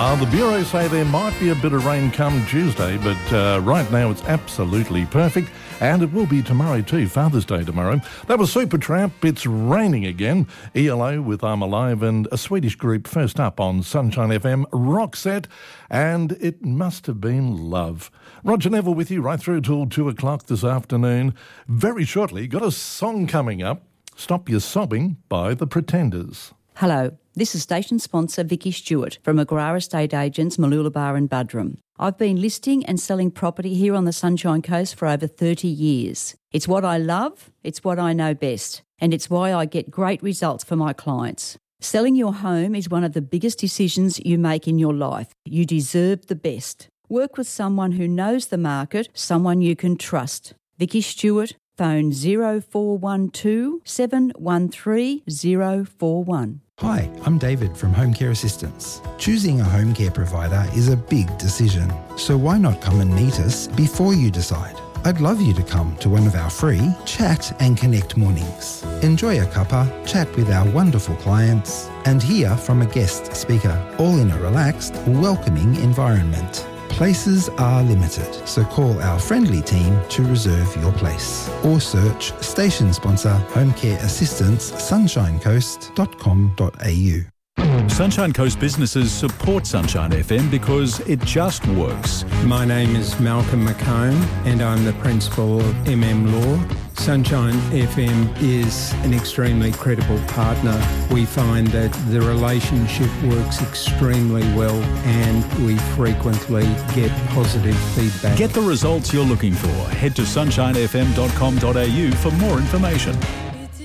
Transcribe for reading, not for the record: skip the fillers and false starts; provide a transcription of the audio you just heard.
The Bureau say there might be a bit of rain come Tuesday, but right now it's absolutely perfect, and it will be tomorrow too, Father's Day tomorrow. That was Supertramp, It's Raining Again, ELO with I'm Alive, and a Swedish group first up on Sunshine FM, Roxette, and It Must Have Been Love. Roger Neville with you right through till 2 o'clock this afternoon. Very shortly, got a song coming up, Stop Your Sobbing by The Pretenders. Hello, this is station sponsor Vicky Stewart from McGrath Estate Agents, Mooloolaba and Buderim. I've been listing and selling property here on the Sunshine Coast for over 30 years. It's what I love, it's what I know best, and it's why I get great results for my clients. Selling your home is one of the biggest decisions you make in your life. You deserve the best. Work with someone who knows the market, someone you can trust. Vicky Stewart, phone 0412 713 041. Hi, I'm David from Home Care Assistance. Choosing a home care provider is a big decision, so why not come and meet us before you decide? I'd love you to come to one of our free Chat and Connect mornings. Enjoy a cuppa, chat with our wonderful clients, and hear from a guest speaker, all in a relaxed, welcoming environment. Places are limited, so call our friendly team to reserve your place. Or search station sponsor Home Care Assistance sunshinecoast.com.au. Sunshine Coast businesses support Sunshine FM because it just works. My name is Malcolm McComb and I'm the principal of MM Law. Sunshine FM is an extremely credible partner. We find that the relationship works extremely well and we frequently get positive feedback. Get the results you're looking for. Head to sunshinefm.com.au for more information.